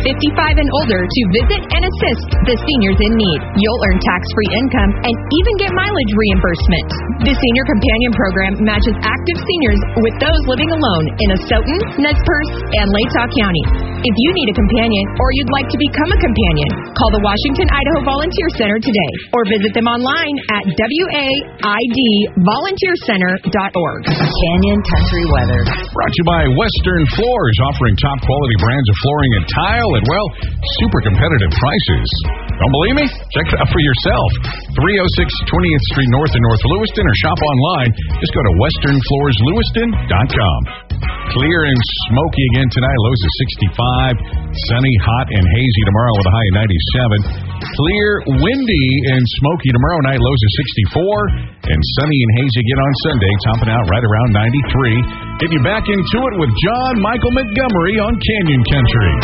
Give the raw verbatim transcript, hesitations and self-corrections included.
fifty-five and older to visit and assist the seniors in need. You'll earn tax-free income and even get mileage reimbursement. The Senior Companion Program matches active seniors with those living alone in Asotin, Nez Perce, and Latah County. If you need a companion or you'd like to become a companion, call the Washington, Idaho Volunteer Center today or visit them online at W A I D volunteer center dot org. Canyon Country weather. Brought to you by Western Floors, offering top quality brands of flooring and tile at, well, super competitive prices. Don't believe me? Check it out for yourself. three oh six twentieth Street North in North Lewiston, or shop online. Just go to western floors lewiston dot com. Clear and smoky again tonight. Lows of sixty-five. Sunny, hot, and hazy tomorrow with a high of ninety-seven. Clear, windy, and smoky tomorrow night. Lows of sixty-four. And sunny and hazy again on Sunday, topping out right around ninety-three. Get you back into it with John Michael Montgomery on Canyon Country.